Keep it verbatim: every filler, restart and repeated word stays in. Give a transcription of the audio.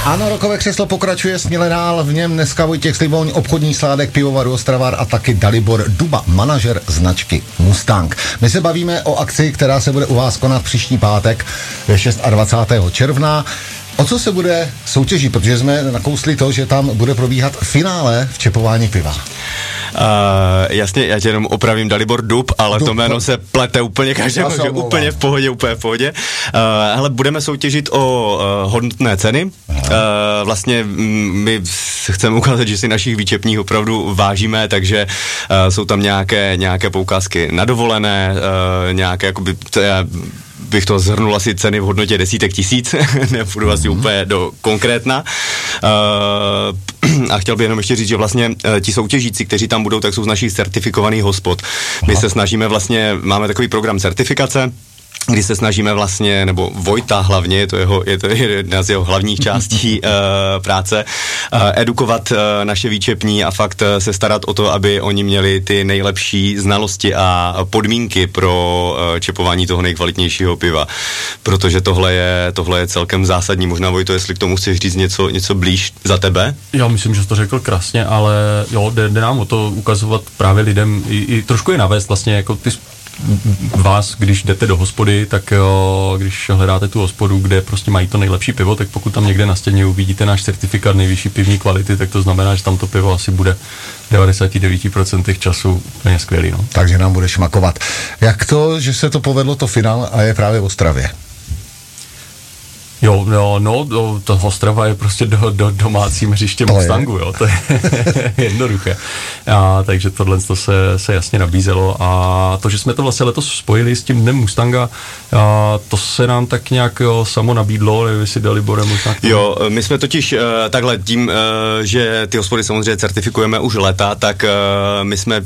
Ano, rokové křeslo pokračuje směle dál, v něm dneska Vojtěch Sliboň, obchodní sládek, pivovar Ostravar a taky Dalibor Duba, manažer značky Mustang. My se bavíme o akci, která se bude u vás konat příští pátek, dvacátého šestého června. O co se bude soutěžit, protože jsme nakousli to, že tam bude probíhat finále v čepování piva. Uh, jasně, já tě jenom opravím, Dalibor Dub, ale Dub, to jméno se plete úplně každému, že úplně v pohodě, úplně v pohodě. Uh, hele, budeme soutěžit o uh, hodnotné ceny. Uh, vlastně m, my chceme ukázat, že si našich výčepních opravdu vážíme, takže uh, jsou tam nějaké, nějaké poukázky na dovolené, uh, nějaké jakoby... T- bych to zhrnul asi ceny v hodnotě desítek tisíc, nepůjdu asi mm-hmm. úplně do konkrétna. Uh, a chtěl bych jenom ještě říct, že vlastně uh, ti soutěžící, kteří tam budou, tak jsou z našich certifikovaných hospod. My Aha. se snažíme vlastně, máme takový program certifikace, kdy se snažíme vlastně, nebo Vojta hlavně, je to, jeho, je to jedna z jeho hlavních částí uh, práce, uh, edukovat uh, naše výčepní a fakt uh, se starat o to, aby oni měli ty nejlepší znalosti a podmínky pro uh, čepování toho nejkvalitnějšího piva. Protože tohle je, tohle je celkem zásadní. Možná, Vojto, jestli k tomu chceš říct něco, něco blíž za tebe? Já myslím, že jsi to řekl krásně, ale jo, jde, jde nám o to ukazovat právě lidem, i, i trošku je navést vlastně jako ty vás, když jdete do hospody, tak jo, když hledáte tu hospodu, kde prostě mají to nejlepší pivo, tak pokud tam někde na stěně uvidíte náš certifikát nejvyšší pivní kvality, tak to znamená, že tam to pivo asi bude devadesát devět procent času úplně skvělý. No. Takže nám bude šmakovat. Jak to, že se to povedlo to finále a je právě v Ostravě? Jo, no, no, to Ostrava je prostě do, do domácím hřištěm Mustangu, jo, to je jednoduché. A, takže tohle to se, se jasně nabízelo a to, že jsme to vlastně letos spojili s tím dnem Mustanga, a to se nám tak nějak jo, samo nabídlo, nevím, jestli Dalibore možná. Jo, my jsme totiž uh, takhle tím, uh, že ty hospody samozřejmě certifikujeme už leta, tak uh, my jsme